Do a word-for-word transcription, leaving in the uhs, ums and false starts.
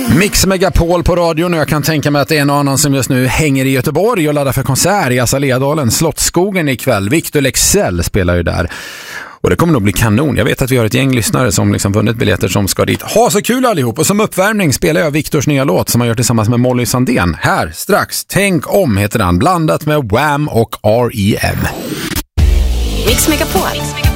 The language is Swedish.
Mix Megapol på radion, och jag kan tänka mig att det är en annan som just nu hänger i Göteborg och laddar för konsert i Assaledalen, Slottsskogen ikväll. Victor Leksell spelar ju där. Och det kommer nog bli kanon. Jag vet att vi har ett gäng lyssnare som liksom vunnit biljetter som ska dit. Ha så kul allihop! Och som uppvärmning spelar jag Victors nya låt som han gör tillsammans med Molly Sandén. Här, strax. Tänk om heter den. Blandat med Wham och R E M. Mix Megapol.